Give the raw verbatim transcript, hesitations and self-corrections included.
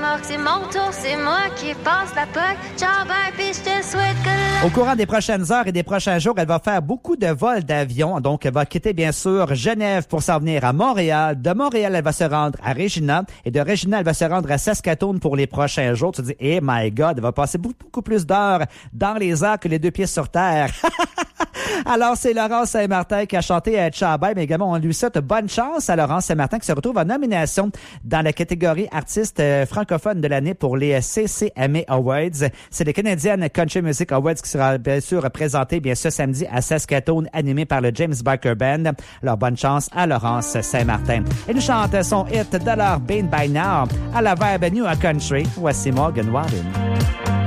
remorque, c'est mon tour, c'est moi qui passe la poque. Ciao, bye, puis je te souhaite que la... Au courant des prochaines heures et des prochains jours, elle va faire beaucoup de vols d'avion. Donc, elle va quitter, bien sûr, Genève pour s'en venir à Montréal. De Montréal, elle va se rendre à Regina. Et de Regina, elle va se rendre à Saskatoon pour les prochains jours. Tu te dis, eh my God, elle va passer beaucoup, beaucoup plus d'heures dans les airs que les deux pieds sur terre. Alors, c'est Laurence Saint-Martin qui a chanté à Tchabai, mais également, on lui souhaite bonne chance à Laurence Saint-Martin qui se retrouve en nomination dans la catégorie artiste francophone de l'année pour les C C M A Awards. C'est les Canadian Country Music Awards qui sera bien sûr présenté bien ce samedi à Saskatoon, animé par le James Barker Band. Alors, bonne chance à Laurence Saint-Martin. Elle nous chante son hit de leur Been By Now à la vibe New Country. Voici Morgan Wallen.